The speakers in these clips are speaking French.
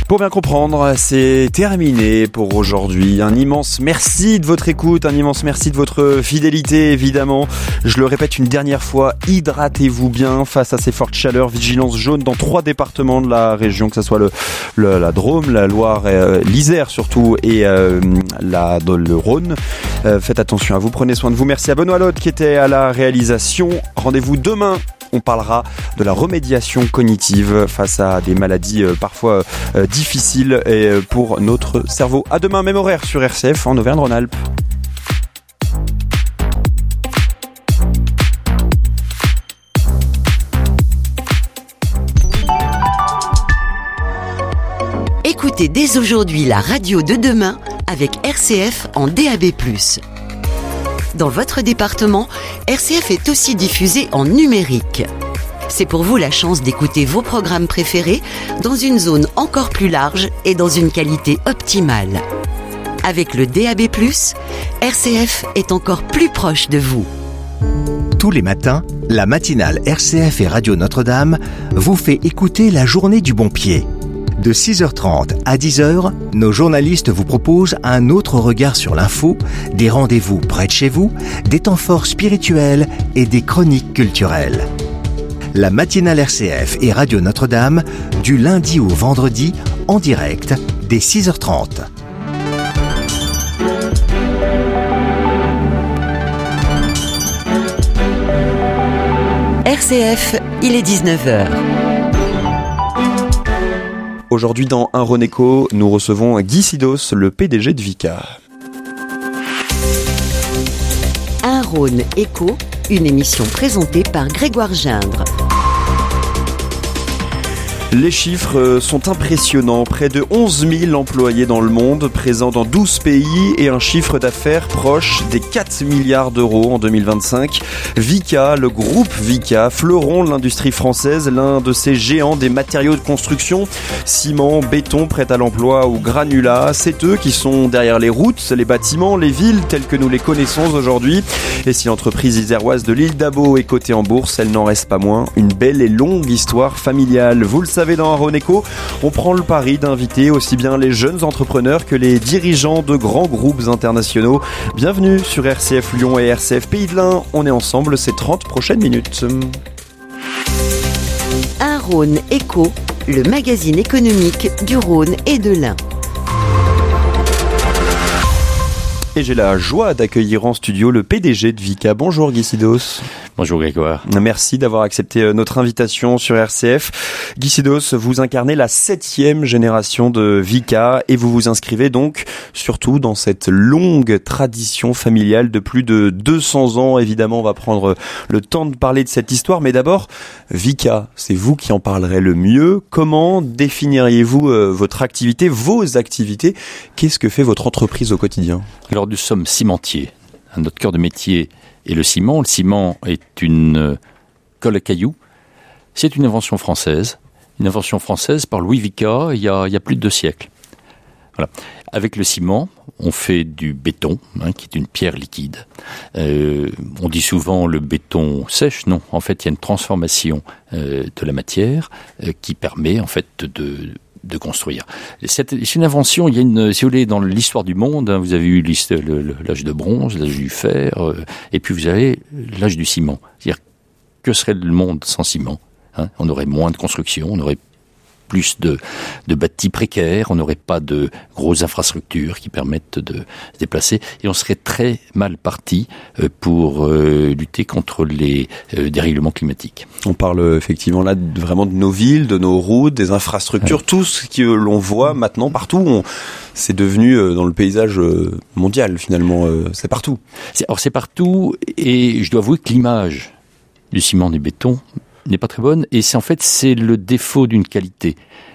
Pour bien comprendre, c'est terminé pour aujourd'hui. Un immense merci de votre écoute, un immense merci de votre fidélité, évidemment. Je le répète une dernière fois, hydratez-vous bien face à ces fortes chaleurs. Vigilance jaune dans 3 départements de la région, que ce soit la Drôme, la Loire, l'Isère surtout, et le Rhône. Faites attention à vous, prenez soin de vous. Merci à Benoît Lotte qui était à la réalisation. Rendez-vous demain. On parlera de la remédiation cognitive face à des maladies parfois difficiles pour notre cerveau. À demain, même horaire sur RCF en Auvergne-Rhône-Alpes. Écoutez dès aujourd'hui la radio de demain avec RCF en DAB+. Dans votre département, RCF est aussi diffusé en numérique. C'est pour vous la chance d'écouter vos programmes préférés dans une zone encore plus large et dans une qualité optimale. Avec le DAB+, RCF est encore plus proche de vous. Tous les matins, la matinale RCF et Radio Notre-Dame vous fait écouter la journée du bon pied. De 6h30 à 10h, nos journalistes vous proposent un autre regard sur l'info, des rendez-vous près de chez vous, des temps forts spirituels et des chroniques culturelles. La matinale RCF et Radio Notre-Dame, du lundi au vendredi, en direct, dès 6h30. RCF, il est 19h. Aujourd'hui dans Un Rhône Éco, nous recevons Guy Sidos, le PDG de Vicat. Un Rhône Éco, une émission présentée par Grégoire Gindre. Les chiffres sont impressionnants. Près de 11 000 employés dans le monde, présents dans 12 pays et un chiffre d'affaires proche des 4 milliards d'euros en 2025. Vicat, le groupe Vicat, fleuron de l'industrie française, l'un de ces géants des matériaux de construction, ciment, béton, prêt à l'emploi ou granulat. C'est eux qui sont derrière les routes, les bâtiments, les villes telles que nous les connaissons aujourd'hui. Et si l'entreprise iséroise de l'île d'Abo est cotée en bourse, elle n'en reste pas moins une belle et longue histoire familiale. Vous le savez, dans Un Rhône Éco, on prend le pari d'inviter aussi bien les jeunes entrepreneurs que les dirigeants de grands groupes internationaux. Bienvenue sur RCF Lyon et RCF Pays de l'Ain. On est ensemble ces 30 prochaines minutes. Un Rhône Éco, le magazine économique du Rhône et de l'Ain. Et j'ai la joie d'accueillir en studio le PDG de Vicat. Bonjour Guy Sidos. Bonjour Grégoire. Merci d'avoir accepté notre invitation sur RCF. Guy Sidos, vous incarnez la 7e génération de Vicat et vous vous inscrivez donc surtout dans cette longue tradition familiale de plus de 200 ans. Évidemment, on va prendre le temps de parler de cette histoire, mais d'abord, Vicat, c'est vous qui en parlerez le mieux. Comment définiriez-vous votre activité, vos activités? Qu'est-ce que fait votre entreprise au quotidien? Alors, nous sommes cimentiers. Notre cœur de métier est le ciment. Le ciment est une colle à cailloux. C'est une invention française. Une invention française par Louis Vicat il y a plus de 2 siècles. Voilà. Avec le ciment, on fait du béton, qui est une pierre liquide. On dit souvent le béton sèche. Non, en fait, il y a une transformation de la matière qui permet en fait de construire. C'est une invention, il y a si vous voulez, dans l'histoire du monde, vous avez eu l'âge de bronze, l'âge du fer, et puis vous avez l'âge du ciment. C'est-à-dire, que serait le monde sans ciment? On aurait moins de construction, on aurait plus de bâtis précaires, on n'aurait pas de grosses infrastructures qui permettent de se déplacer, et on serait très mal parti pour lutter contre les dérèglements climatiques. On parle effectivement là vraiment de nos villes, de nos routes, des infrastructures, tout ce que l'on voit maintenant partout. C'est devenu dans le paysage mondial finalement, c'est partout. C'est partout, et je dois avouer que l'image du ciment, du béton n'est pas très bonne, et c'est le défaut d'une qualité.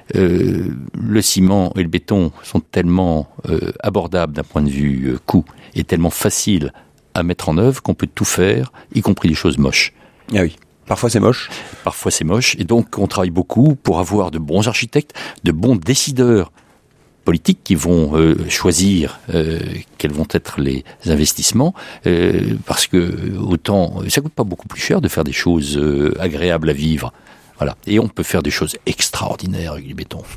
Le ciment et le béton sont tellement abordables d'un point de vue coût, et tellement faciles à mettre en œuvre qu'on peut tout faire, y compris des choses moches. Ah oui. Parfois c'est moche. Parfois c'est moche, et donc on travaille beaucoup pour avoir de bons architectes, de bons décideurs politiques qui vont choisir quels vont être les investissements, parce que autant ça coûte pas beaucoup plus cher de faire des choses agréables à vivre. Voilà. Et on peut faire des choses extraordinaires avec du béton.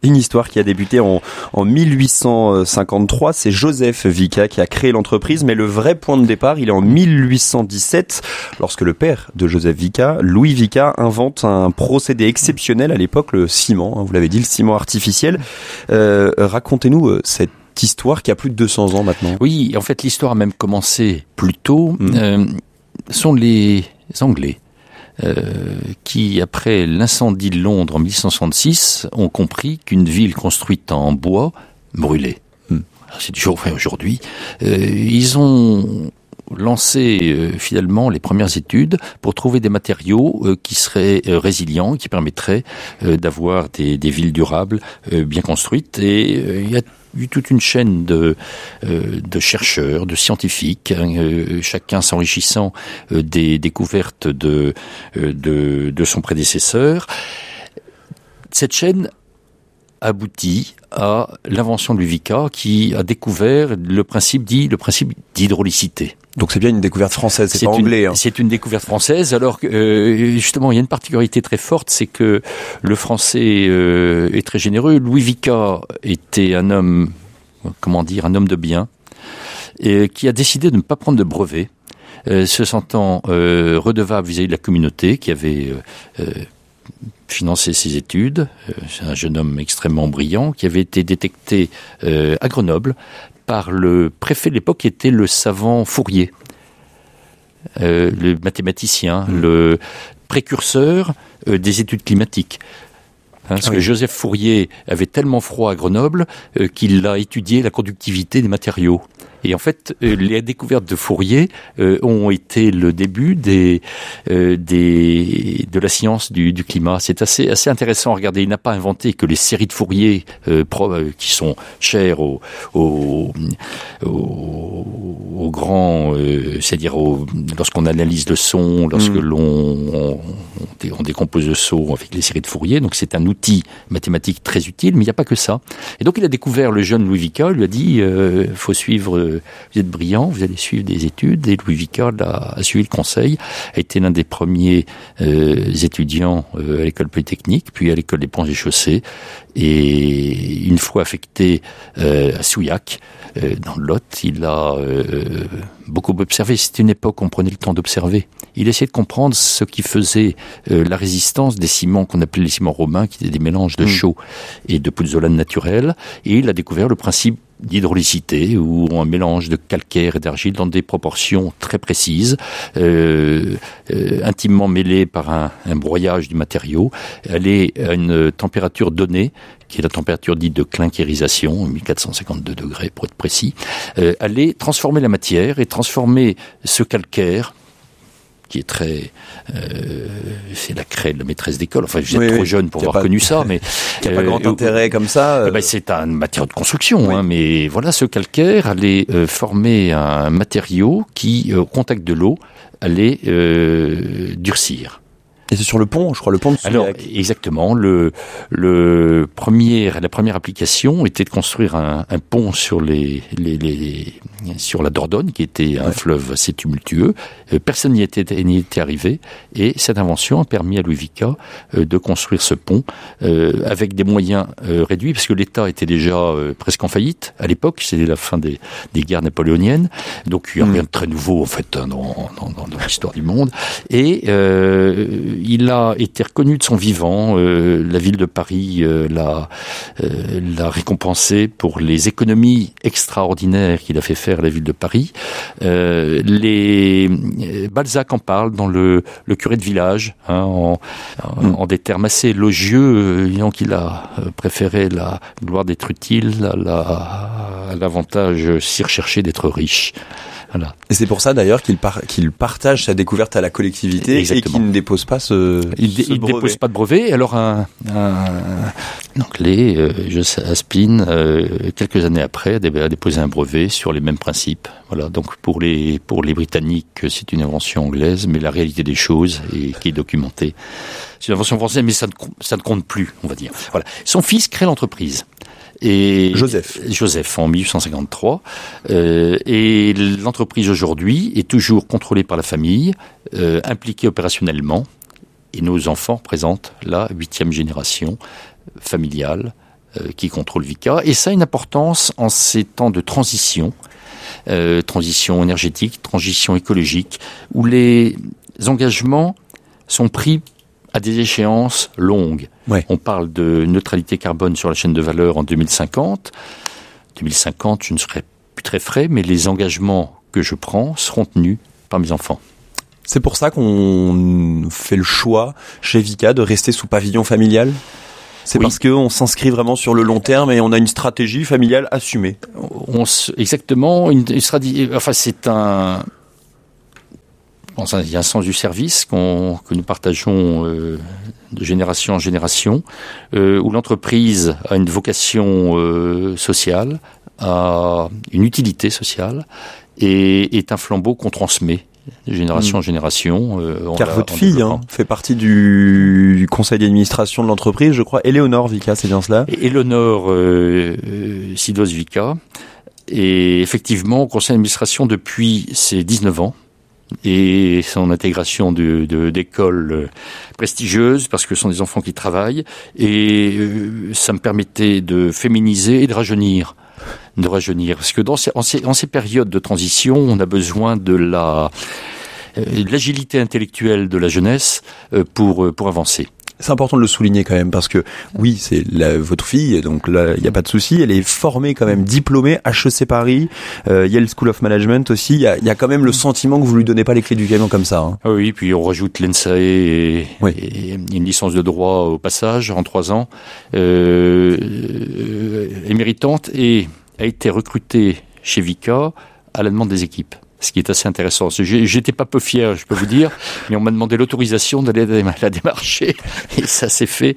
Une histoire qui a débuté en 1853. C'est Joseph Vicat qui a créé l'entreprise, mais le vrai point de départ, il est en 1817, lorsque le père de Joseph Vicat, Louis Vicat, invente un procédé exceptionnel à l'époque, le ciment, vous l'avez dit, le ciment artificiel. Racontez-nous cette histoire qui a plus de 200 ans maintenant. Oui, en fait, l'histoire a même commencé plus tôt. Sont les Anglais qui, après l'incendie de Londres en 1866, ont compris qu'une ville construite en bois brûlait. C'est toujours vrai aujourd'hui. Ils ont lancé finalement les premières études pour trouver des matériaux qui seraient résilients, qui permettraient d'avoir des villes durables bien construites. Et il y a eu toute une chaîne de chercheurs, de scientifiques, chacun s'enrichissant des découvertes de son prédécesseur. Cette chaîne aboutit à l'invention de Louis Vicat qui a découvert le principe d'hydraulicité. Donc c'est bien une découverte française, c'est pas anglais. C'est une découverte française. Alors justement, il y a une particularité très forte, c'est que le français est très généreux. Louis Vicat était un homme de bien, qui a décidé de ne pas prendre de brevet, se sentant redevable vis-à-vis de la communauté qui avait financé ses études. C'est un jeune homme extrêmement brillant qui avait été détecté à Grenoble par le préfet de l'époque qui était le savant Fourier, le mathématicien, le précurseur des études climatiques. Parce que Joseph Fourier avait tellement froid à Grenoble qu'il a étudié la conductivité des matériaux. Et en fait, les découvertes de Fourier ont été le début de la science du climat. C'est assez intéressant à regarder. Il n'a pas inventé que les séries de Fourier qui sont chères aux grands, c'est-à-dire lorsqu'on analyse le son, lorsque on décompose le son avec les séries de Fourier. Donc c'est un outil mathématique très utile, mais il n'y a pas que ça. Et donc il a découvert le jeune Louis Vicat, il lui a dit faut suivre. Vous êtes brillant, vous allez suivre des études. Et Louis Vicat a suivi le conseil, a été l'un des premiers étudiants à l'école polytechnique, puis à l'école des ponts et chaussées. Et une fois affecté à Souillac, dans le Lot, il a beaucoup observé. C'était une époque où on prenait le temps d'observer. Il essayait de comprendre ce qui faisait la résistance des ciments qu'on appelait les ciments romains, qui étaient des mélanges de chaux et de pouzzolane naturelle. Et il a découvert le principe d'hydraulicité, où un mélange de calcaire et d'argile dans des proportions très précises, intimement mêlées par un broyage du matériau, aller à une température donnée, qui est la température dite de clinquérisation, 1452 degrés pour être précis, aller transformer la matière et transformer ce calcaire, qui est très... c'est la craie de la maîtresse d'école. Enfin, vous êtes trop jeune pour avoir connu ça, mais... Il n'y a pas grand intérêt comme ça. C'est un matériau de construction, mais voilà, ce calcaire allait former un matériau qui, au contact de l'eau, allait durcir. Et c'est sur le pont, je crois, le pont de Souillac. Alors, exactement. La première application était de construire un pont sur sur la Dordogne, qui était un fleuve assez tumultueux. Personne n'y était arrivé. Et cette invention a permis à Louis Vicat de construire ce pont avec des moyens réduits, parce que l'État était déjà presque en faillite à l'époque. C'était la fin des guerres napoléoniennes. Donc, il n'y a rien de très nouveau, en fait, dans l'histoire du monde. Et il a été reconnu de son vivant. La ville de Paris l'a récompensé pour les économies extraordinaires qu'il a fait faire à la ville de Paris. Balzac en parle dans le curé de village, en des termes assez élogieux, disant qu'il a préféré la gloire d'être utile à l'avantage si recherché d'être riche. Voilà. Et c'est pour ça d'ailleurs qu'il partage sa découverte à la collectivité. Exactement. Et qu'il ne dépose pas ce brevet. Dépose pas de brevet. Alors un Anglais, Aspin, quelques années après, a déposé un brevet sur les mêmes principes. Voilà. Donc pour les Britanniques, c'est une invention anglaise, mais la réalité des choses qui est documentée. C'est une invention française, mais ça ne compte plus, on va dire. Voilà. Son fils crée l'entreprise. Et Joseph en 1853, et l'entreprise aujourd'hui est toujours contrôlée par la famille, impliquée opérationnellement, et nos enfants représentent la 8e génération familiale qui contrôle Vicat. Et ça a une importance en ces temps de transition énergétique, transition écologique, où les engagements sont pris à des échéances longues. Ouais. On parle de neutralité carbone sur la chaîne de valeur en 2050. 2050, je ne serai plus très frais, mais les engagements que je prends seront tenus par mes enfants. C'est pour ça qu'on fait le choix chez Vicat de rester sous pavillon familial ? C'est Oui. parce qu'on s'inscrit vraiment sur le long terme et on a une stratégie familiale assumée. Exactement, une stratégie. Enfin, il y a un sens du service que nous partageons de génération en génération, où l'entreprise a une vocation sociale, a une utilité sociale et est un flambeau qu'on transmet de génération en génération. Car votre fille fait partie du conseil d'administration de l'entreprise, je crois. Éléonore Vicat, c'est bien cela ? Éléonore Sidos Vicat est effectivement au conseil d'administration depuis ses 19 ans. Et son intégration d'écoles prestigieuses, parce que ce sont des enfants qui travaillent, et ça me permettait de féminiser et de rajeunir. Parce que en ces périodes de transition, on a besoin de l'agilité intellectuelle de la jeunesse pour avancer. C'est important de le souligner quand même, parce que oui, c'est votre fille, donc là, il n'y a pas de souci. Elle est formée quand même, diplômée, HEC Paris, Yale School of Management aussi. Il y a quand même le sentiment que vous lui donnez pas les clés du camion comme ça. Hein. Ah oui, puis on rajoute l'ENSAE et une licence de droit au passage en 3 ans. Est méritante et a été recrutée chez Vicat à la demande des équipes. Ce qui est assez intéressant. J'étais pas peu fier, je peux vous dire, mais on m'a demandé l'autorisation d'aller la démarcher. Et ça s'est fait.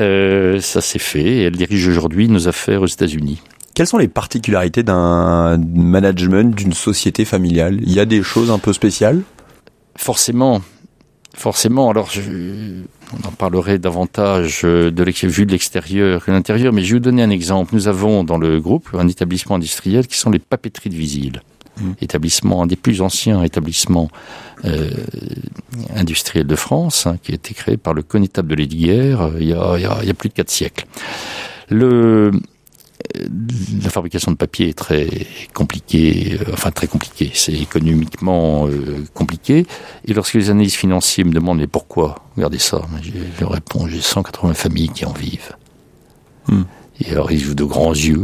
Et elle dirige aujourd'hui nos affaires aux États-Unis. Quelles sont les particularités d'un management d'une société familiale ? Il y a des choses un peu spéciales ? Forcément. Alors, on en parlerait davantage vu de l'extérieur que de l'intérieur, mais je vais vous donner un exemple. Nous avons dans le groupe un établissement industriel qui sont les papeteries de Visil. Un des plus anciens établissements industriels de France, qui a été créé par le connétable de Lesdiguières il y a plus de 4 siècles. La fabrication de papier est très compliquée, c'est économiquement compliqué. Et lorsque les analystes financiers me demandent mais pourquoi, regardez ça, je leur réponds, j'ai 180 familles qui en vivent. Et alors ils ouvrent de grands yeux.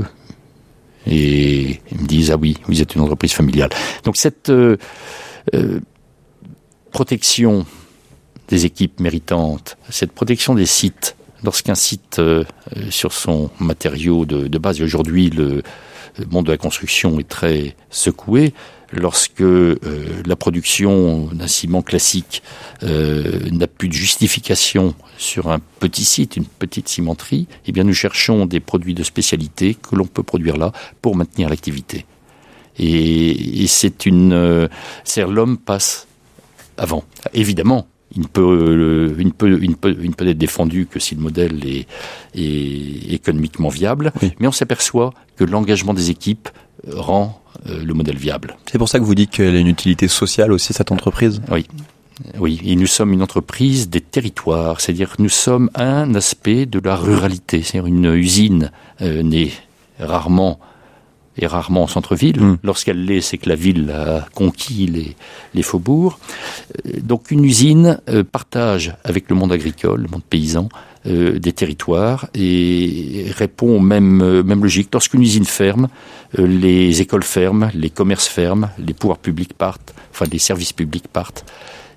Et ils me disent, ah oui, vous êtes une entreprise familiale. Donc cette protection des équipes méritantes, cette protection des sites, lorsqu'un site sur son matériau de base, et aujourd'hui le monde de la construction est très secoué, lorsque la production d'un ciment classique n'a plus de justification sur un petit site, une petite cimenterie, eh bien nous cherchons des produits de spécialité que l'on peut produire là pour maintenir l'activité. Et c'est-à-dire l'homme passe avant. Évidemment, il ne peut être défendu que si le modèle est économiquement viable, oui. Mais on s'aperçoit que l'engagement des équipes rend le modèle viable. C'est pour ça que vous dites qu'elle a une utilité sociale aussi, cette entreprise ? Oui, et nous sommes une entreprise des territoires, c'est-à-dire que nous sommes un aspect de la ruralité, c'est-à-dire une usine née rarement en centre-ville. Lorsqu'elle l'est, c'est que la ville a conquis les faubourgs. Donc une usine partage avec le monde agricole, le monde paysan, des territoires et répond aux mêmes logiques. Lorsqu'une usine ferme, les écoles ferment, les commerces ferment, les pouvoirs publics partent, enfin les services publics partent.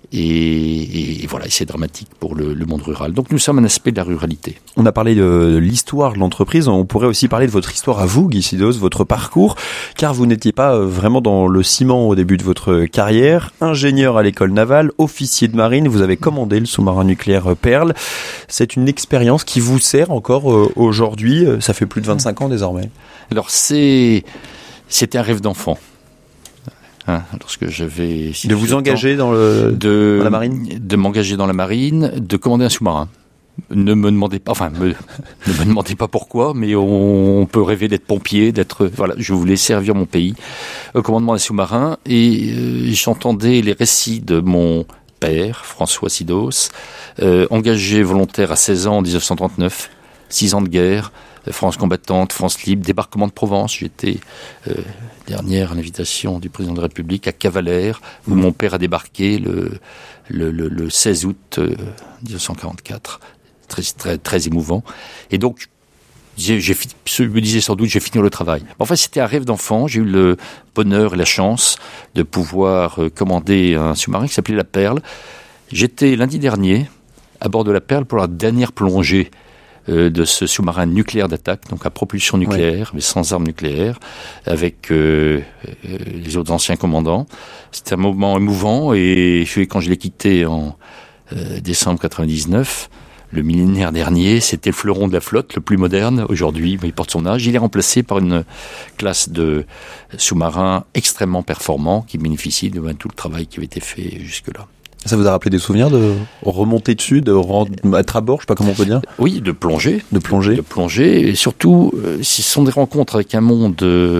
Et voilà, c'est dramatique pour le monde rural. Donc nous sommes un aspect de la ruralité. On a parlé de l'histoire de l'entreprise, on pourrait aussi parler de votre histoire à vous, Guy Sidos, votre parcours, car vous n'étiez pas vraiment dans le ciment au début de votre carrière. Ingénieur à l'école navale, officier de marine, vous avez commandé le sous-marin nucléaire Perle. C'est une expérience qui vous sert encore aujourd'hui, ça fait plus de 25 ans désormais. Alors c'était un rêve d'enfant. Lorsque j'avais de vous engager dans la marine, de m'engager dans la marine, de commander un sous-marin. Ne me demandez pas pourquoi, mais on peut rêver d'être pompier, je voulais servir mon pays au commandement des sous-marins et j'entendais les récits de mon père, François Sidos, engagé volontaire à 16 ans en 1939, 6 ans de guerre, France combattante, France libre, débarquement de Provence. J'étais dernière à l'invitation du président de la République à Cavalère, où mon père a débarqué le 16 août 1944. Très, très émouvant. Et donc, je me disais sans doute, j'ai fini le travail. Enfin, c'était un rêve d'enfant. J'ai eu le bonheur et la chance de pouvoir commander un sous-marin qui s'appelait la Perle. J'étais lundi dernier à bord de la Perle pour la dernière plongée de ce sous-marin nucléaire d'attaque, donc à propulsion nucléaire, mais sans armes nucléaires, avec les autres anciens commandants. C'était un moment émouvant, et quand je l'ai quitté en décembre 99, le millénaire dernier, c'était le fleuron de la flotte, le plus moderne aujourd'hui, mais il porte son âge. Il est remplacé par une classe de sous-marins extrêmement performants qui bénéficient de tout le travail qui avait été fait jusque-là. Ça vous a rappelé des souvenirs de remonter dessus, être à bord, je sais pas comment on peut dire? Oui, de plonger. De plonger. De plonger, et surtout, ce sont des rencontres avec un monde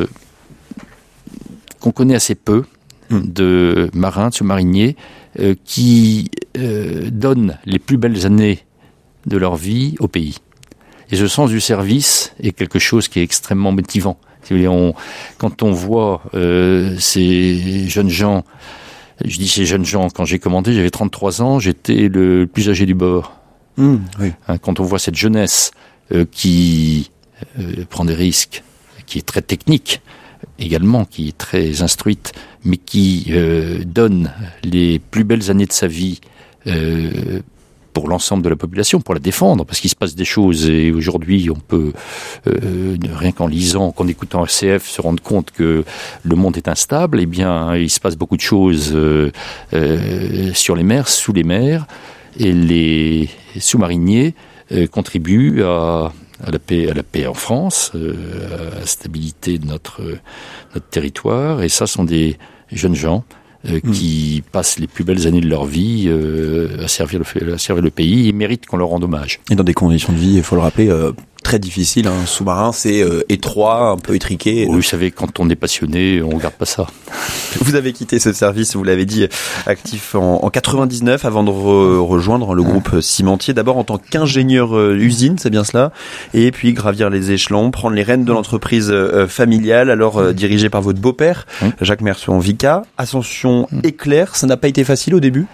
qu'on connaît assez peu, de marins, de sous-mariniers, qui donnent les plus belles années de leur vie au pays. Et ce sens du service est quelque chose qui est extrêmement motivant. Quand on voit ces jeunes gens, je dis ces jeunes gens, quand j'ai commandé, j'avais 33 ans, j'étais le plus âgé du bord. Oui. Quand on voit cette jeunesse qui prend des risques, qui est très technique également, qui est très instruite, mais qui donne les plus belles années de sa vie pour l'ensemble de la population, pour la défendre, parce qu'il se passe des choses, et aujourd'hui on peut, rien qu'en lisant, qu'en écoutant RCF, se rendre compte que le monde est instable. Eh bien, il se passe beaucoup de choses sur les mers, sous les mers, et les sous-mariniers contribuent à la paix en France, à la stabilité de notre territoire, et ça sont des jeunes gens qui passent les plus belles années de leur vie à servir le pays. Ils méritent qu'on leur rende hommage. Et dans des conditions de vie, il faut le rappeler, très difficiles. Un sous-marin, c'est étroit, un peu étriqué. Vous savez, quand on est passionné, on regarde pas ça. Vous avez quitté ce service, vous l'avez dit, actif en 99, avant de rejoindre le groupe cimentier. D'abord en tant qu'ingénieur usine, c'est bien cela. Et puis gravir les échelons, prendre les rênes de l'entreprise familiale, alors dirigée par votre beau-père, Jacques Mercion-Vicat. Ascension éclair, ça n'a pas été facile au début?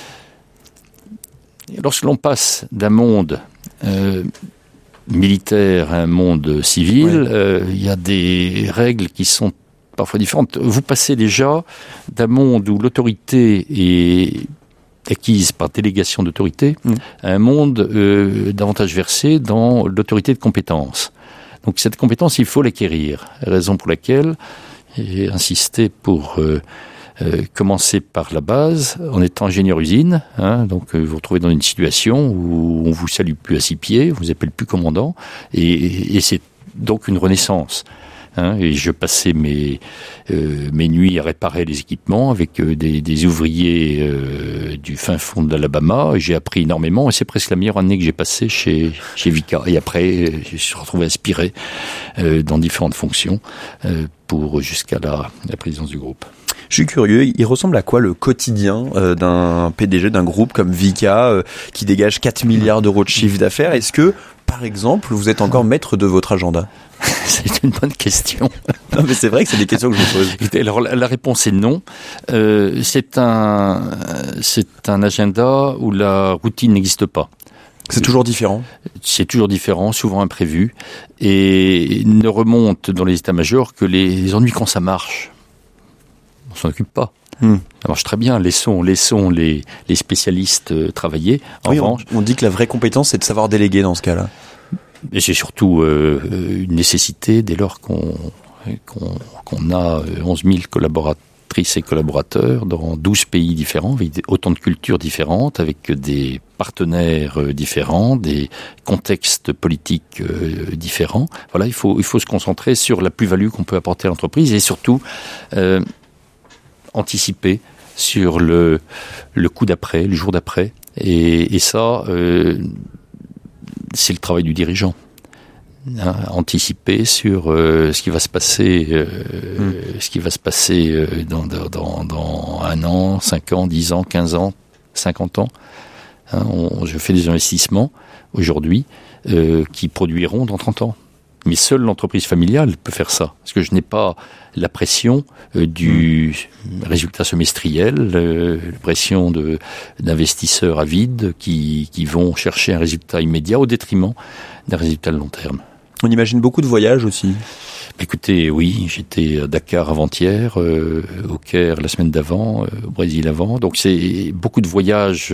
Lorsque l'on passe d'un monde militaire à un monde civil, il y a des règles qui sont parfois différentes. Vous passez déjà d'un monde où l'autorité est acquise par délégation d'autorité à un monde davantage versé dans l'autorité de compétence. Donc cette compétence, il faut l'acquérir. Raison pour laquelle j'ai insisté pour commencer par la base, en étant ingénieur usine. Donc vous vous retrouvez dans une situation où on vous salue plus à 6 pieds, on vous appelle plus commandant, et c'est donc une renaissance. Et je passais mes nuits à réparer les équipements avec des ouvriers du fin fond de l'Alabama. J'ai appris énormément, et c'est presque la meilleure année que j'ai passée chez Vicat. Et après, je me suis retrouvé aspiré dans différentes fonctions jusqu'à la présidence du groupe. Je suis curieux, il ressemble à quoi le quotidien d'un PDG d'un groupe comme Vicat qui dégage 4 milliards d'euros de chiffre d'affaires? Est-ce que, par exemple, vous êtes encore maître de votre agenda? C'est une bonne question. Non, mais c'est vrai que c'est des questions que je me pose. Alors, la réponse est non. C'est un agenda où la routine n'existe pas. C'est toujours différent? C'est toujours différent, souvent imprévu, et ne remonte dans les états-majors que les ennuis quand ça marche. On s'en occupe pas. Ça marche très bien. Laissons les spécialistes travailler. En revanche, on dit que la vraie compétence, c'est de savoir déléguer dans ce cas-là. Et c'est surtout une nécessité dès lors qu'on a 11 000 collaboratrices et collaborateurs dans 12 pays différents, avec autant de cultures différentes, avec des partenaires différents, des contextes politiques différents. Voilà, il faut se concentrer sur la plus-value qu'on peut apporter à l'entreprise, et surtout anticiper sur le coup d'après, le jour d'après. Et ça, c'est le travail du dirigeant. Anticiper sur ce qui va se passer, dans 1 an, 5 ans, 10 ans, 15 ans, 50 ans. Je fais des investissements aujourd'hui qui produiront dans 30 ans. Mais seule l'entreprise familiale peut faire ça. Parce que je n'ai pas la pression du résultat semestriel, la pression d'investisseurs avides qui vont chercher un résultat immédiat au détriment d'un résultat de long terme. On imagine beaucoup de voyages aussi. Écoutez, oui, j'étais à Dakar avant-hier, au Caire la semaine d'avant, au Brésil avant. Donc c'est beaucoup de voyages.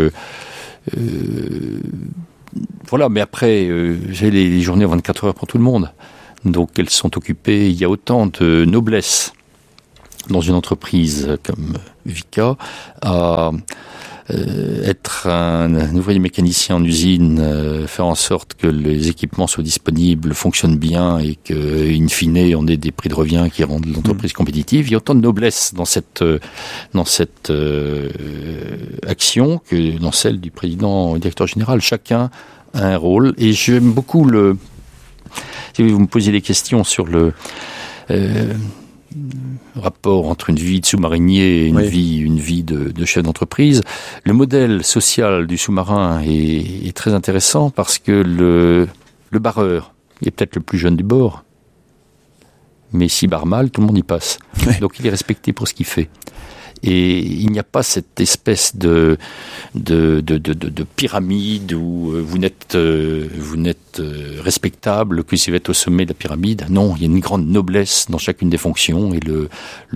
Voilà, mais après, j'ai les journées à 24 heures pour tout le monde. Donc elles sont occupées. Il y a autant de noblesse dans une entreprise comme Vicat à être un ouvrier mécanicien en usine, faire en sorte que les équipements soient disponibles, fonctionnent bien et que, in fine, on ait des prix de revient qui rendent l'entreprise compétitive. Il y a autant de noblesse dans cette action que dans celle du président et directeur général. Chacun a un rôle et j'aime beaucoup si vous me posez des questions sur le rapport entre une vie de sous-marinier et une vie de chef d'entreprise. Le modèle social du sous-marin est très intéressant parce que le barreur est peut-être le plus jeune du bord, mais s'il barre mal, tout le monde y passe. Donc il est respecté pour ce qu'il fait. Et il n'y a pas cette espèce de pyramide où vous n'êtes respectable que si vous êtes au sommet de la pyramide. Non, il y a une grande noblesse dans chacune des fonctions et le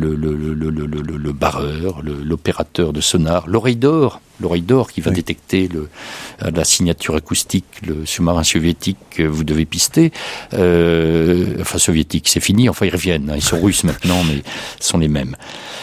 barreur, l'opérateur de sonar, l'oreille d'or qui va détecter la signature acoustique, le sous-marin soviétique que vous devez pister. Enfin, soviétique, c'est fini. Enfin, ils reviennent. Ils sont russes maintenant, mais ce sont les mêmes.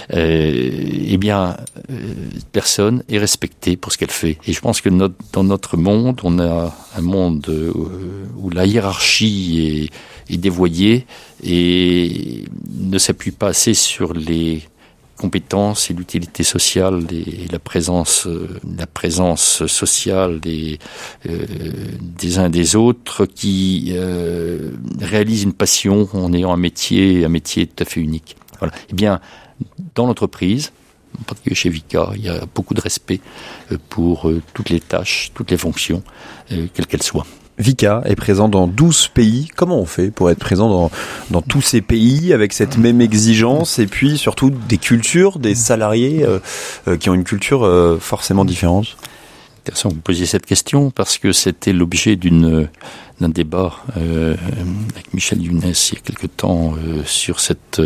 Personne est respectée pour ce qu'elle fait. Et je pense que dans notre monde, on a un monde où la hiérarchie est dévoyée et ne s'appuie pas assez sur les compétences et l'utilité sociale et la présence sociale des uns et des autres qui réalisent une passion en ayant un métier tout à fait unique. Voilà. Eh bien, dans l'entreprise, en particulier chez Vicat, il y a beaucoup de respect pour toutes les tâches, toutes les fonctions, quelles qu'elles soient. Vicat est présent dans 12 pays. Comment on fait pour être présent dans tous ces pays avec cette même exigence et puis surtout des cultures, des salariés qui ont une culture forcément différente? Intéressant que vous posiez cette question parce que c'était l'objet d'un débat avec Michel Younes il y a quelque temps sur cette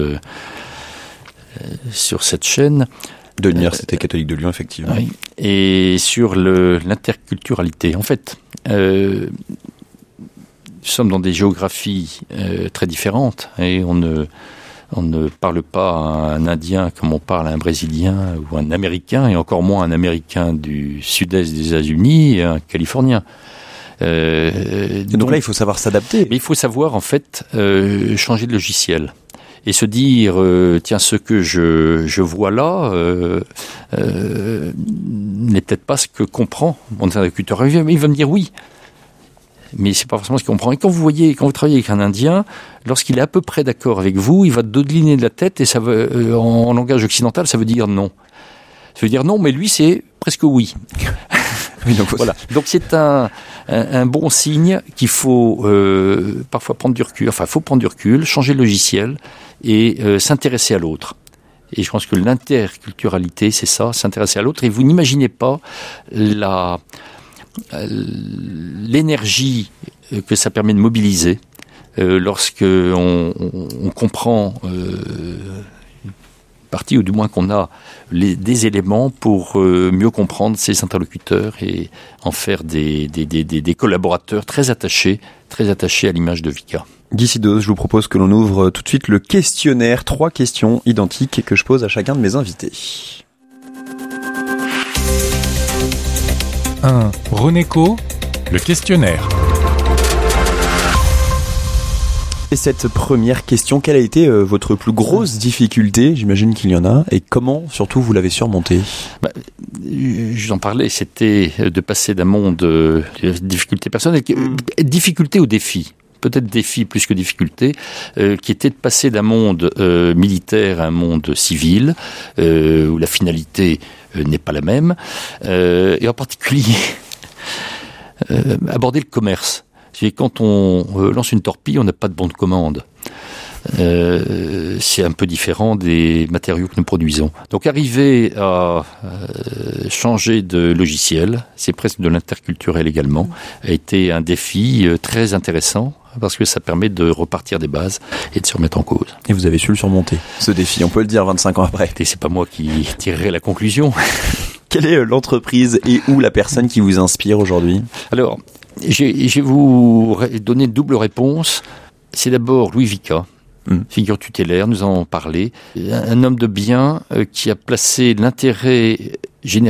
chaîne. De l'Université catholique de Lyon, effectivement. Oui. Et sur l'interculturalité. En fait, nous sommes dans des géographies très différentes et on ne parle pas à un Indien comme on parle à un Brésilien ou un Américain, et encore moins un Américain du sud-est des États-Unis et un Californien. Donc là, il faut savoir s'adapter. Mais il faut savoir, en fait, changer de logiciel. Et se dire, tiens, ce que je vois là n'est peut-être pas ce que comprend mon interlocuteur. Il va me dire oui, mais c'est pas forcément ce qu'il comprend. Et quand vous travaillez avec un Indien, lorsqu'il est à peu près d'accord avec vous, il va dodeliner de la tête et ça veut, en langage occidental, ça veut dire non. Ça veut dire non, mais lui, c'est presque oui. Oui, donc voilà. Donc c'est un bon signe qu'il faut parfois prendre du recul. Enfin, il faut prendre du recul, changer le logiciel et s'intéresser à l'autre. Et je pense que l'interculturalité, c'est ça, s'intéresser à l'autre. Et vous n'imaginez pas l'énergie que ça permet de mobiliser lorsque on comprend partie, ou du moins qu'on a des éléments pour mieux comprendre ses interlocuteurs et en faire des collaborateurs très attachés à l'image de Vicat. Guy Sidos, je vous propose que l'on ouvre tout de suite le questionnaire. 3 questions identiques que je pose à chacun de mes invités. 1. Renéco, le questionnaire. Et cette première question, quelle a été votre plus grosse difficulté? J'imagine qu'il y en a. Et comment, surtout, vous l'avez surmontée? Je vous en parlais, c'était de passer d'un monde de difficultés personnelles, difficulté au défi. Peut-être défi plus que difficulté, qui était de passer d'un monde militaire à un monde civil, où la finalité n'est pas la même, et en particulier aborder le commerce. Quand on lance une torpille, on n'a pas de bon de commande. C'est un peu différent des matériaux que nous produisons. Donc arriver à changer de logiciel, c'est presque de l'interculturel également, a été un défi très intéressant parce que ça permet de repartir des bases et de se remettre en cause. Et vous avez su le surmonter, ce défi, on peut le dire 25 ans après. Et c'est pas moi qui tirerai la conclusion. Quelle est l'entreprise et ou la personne qui vous inspire aujourd'hui ? Alors, je vais vous donner une double réponse. C'est d'abord Louis Vicat. Figure tutélaire, nous en avons parlé. Un homme de bien qui a placé l'intérêt général